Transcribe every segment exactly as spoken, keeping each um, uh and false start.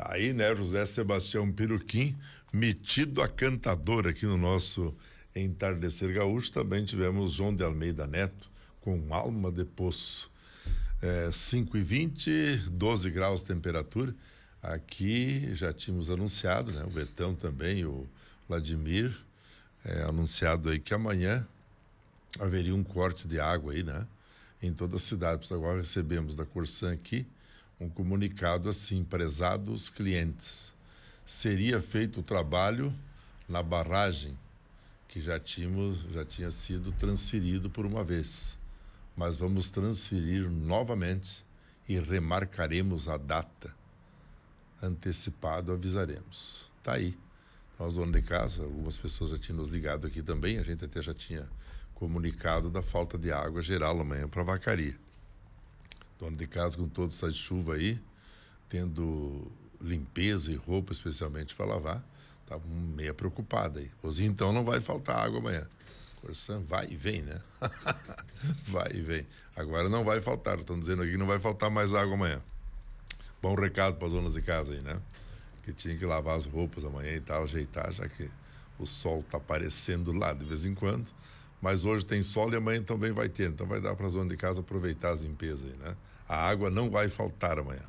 Aí, né, José Sebastião Peruquim, metido a cantador aqui no nosso Entardecer Gaúcho. Também tivemos João de Almeida Neto, com Alma de Poço. É, cinco e vinte, doze graus de temperatura. Aqui já tínhamos anunciado, né? O Betão também, o Vladimir, é, anunciado aí que amanhã haveria um corte de água aí, né? Em toda a cidade. Agora recebemos da Corsan aqui um comunicado assim: prezados clientes, seria feito o trabalho na barragem que já tínhamos, já tinha sido transferido por uma vez, mas vamos transferir novamente e remarcaremos a data. Antecipado avisaremos. Tá aí. Então, as donas de casa, algumas pessoas já tinham nos ligado aqui também, a gente até já tinha comunicado da falta de água geral amanhã para a vacaria. Dona de casa com toda essa chuva aí, tendo limpeza e roupa especialmente para lavar, estava meio preocupada aí. Pois então não vai faltar água amanhã. Corsan vai e vem, né? Vai e vem. Agora não vai faltar, estão dizendo aqui que não vai faltar mais água amanhã. Bom recado para as donas de casa aí, né? Que tinha que lavar as roupas amanhã e tal, ajeitar, já que o sol está aparecendo lá de vez em quando. Mas hoje tem sol e amanhã também vai ter, então vai dar para as donas de casa aproveitar as limpezas aí, né? A água não vai faltar amanhã.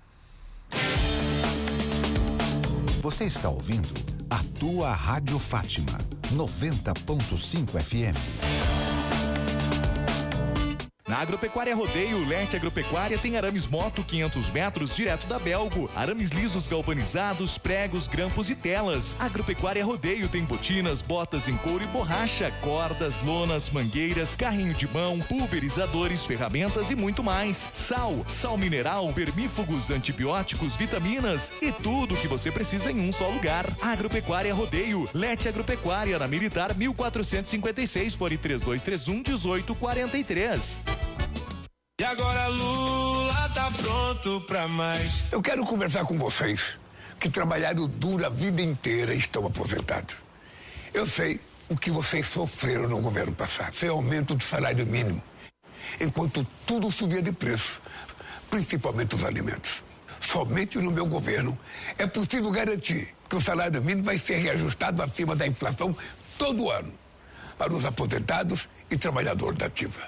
Você está ouvindo a tua Rádio Fátima, noventa ponto cinco F M. Na Agropecuária Rodeio, Lete Agropecuária tem arames moto quinhentos metros direto da Belgo, arames lisos galvanizados, pregos, grampos e telas. Agropecuária Rodeio tem botinas, botas em couro e borracha, cordas, lonas, mangueiras, carrinho de mão, pulverizadores, ferramentas e muito mais. Sal, sal mineral, vermífugos, antibióticos, vitaminas e tudo que você precisa em um só lugar. Agropecuária Rodeio, Lete Agropecuária, na Militar mil quatrocentos e cinquenta e seis, fone três dois três um, dezoito quarenta e três. E agora Lula tá pronto pra mais. Eu quero conversar com vocês que trabalharam duro a vida inteira e estão aposentados. Eu sei o que vocês sofreram no governo passado. Foi aumento do salário mínimo, enquanto tudo subia de preço, principalmente os alimentos. Somente no meu governo é possível garantir que o salário mínimo vai ser reajustado acima da inflação todo ano para os aposentados e trabalhadores da ativa.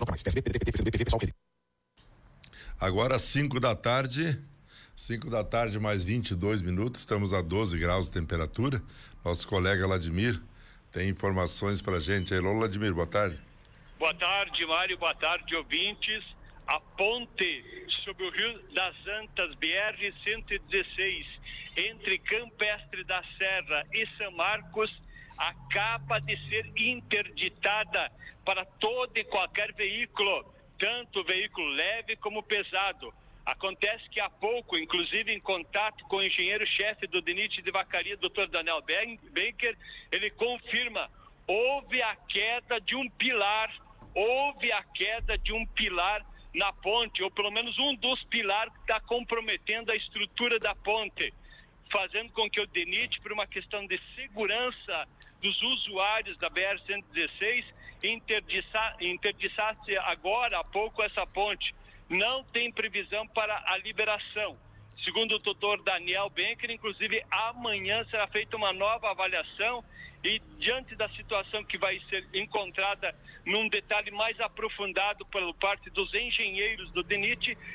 Agora cinco da tarde, cinco da tarde mais vinte e dois minutos, estamos a doze graus de temperatura. Nosso colega Vladimir tem informações pra gente. Alô, Vladimir, boa tarde. Boa tarde, Mário, boa tarde, ouvintes. A ponte sobre o Rio das Antas, B R cento e dezesseis, entre Campestre da Serra e São Marcos, acaba de ser interditada para todo e qualquer veículo, tanto veículo leve como pesado. Acontece que há pouco, inclusive em contato com o engenheiro-chefe do DENIT de Vacaria, doutor Daniel Baker, ele confirma: houve a queda de um pilar, houve a queda de um pilar na ponte, ou pelo menos um dos pilares que está comprometendo a estrutura da ponte, fazendo com que o DENIT, por uma questão de segurança dos usuários da B R cento e dezesseis, interdissa, interdissasse agora há pouco essa ponte. Não tem previsão para a liberação. Segundo o doutor Daniel Benker, inclusive amanhã será feita uma nova avaliação e, diante da situação que vai ser encontrada num detalhe mais aprofundado por parte dos engenheiros do DENIT,